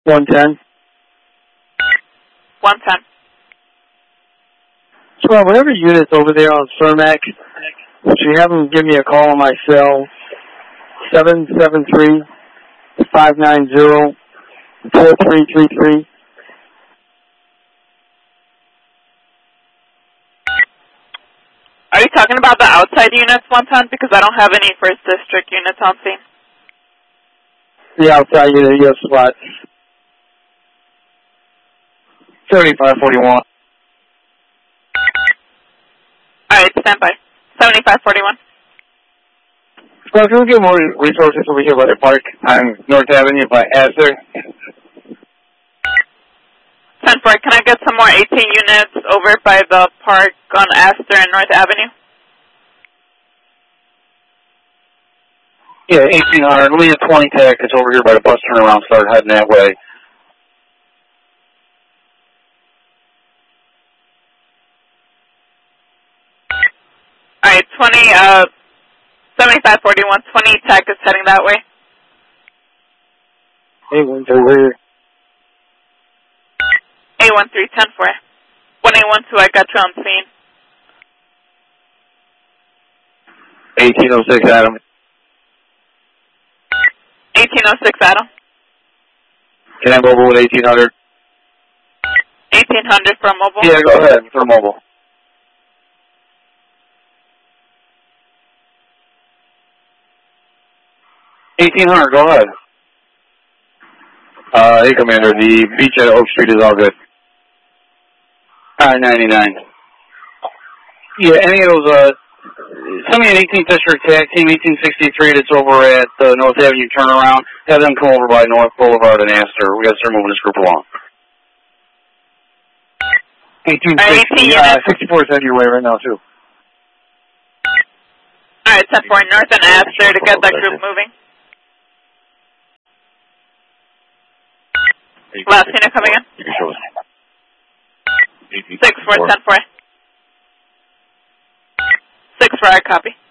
110. 110. So whatever unit's over there on Cermak, would you have them give me a call on my cell, 773-590-4333. Are you talking about the outside units, 110? Because I don't have any 1st District units on scene. The outside unit, yes, spot. 7541. Alright, stand by. 7541. Well, can we get more resources over here by the park on North Avenue by Astor? 10-4, can I get some more 18 units over by the park on Astor and North Avenue? Yeah, 1800. Lead 20 tech. It's over here by the bus turnaround. Start heading that way. Alright, 7541, 20 tech is heading that way. A13, over here. A13, 10-4. 1812, I got you on scene. 1806, Adam. 1806, Adam. Can I mobile with 1800? 1800 for mobile? Yeah, go ahead, for mobile. $1,800, go ahead. Hey, Commander, the beach at Oak Street is all good. 99. Yeah, any of those, send me an 18th District tag team, 1863 that's over at North Avenue turnaround. Have them come over by North Boulevard and Astor. We got to start moving this group along. 1860, 64 is heading your way right now, too. Alright, 10-4, North and Astor to get that group moving. Last unit coming in. 6-4, 10-4. 6-4, I copy.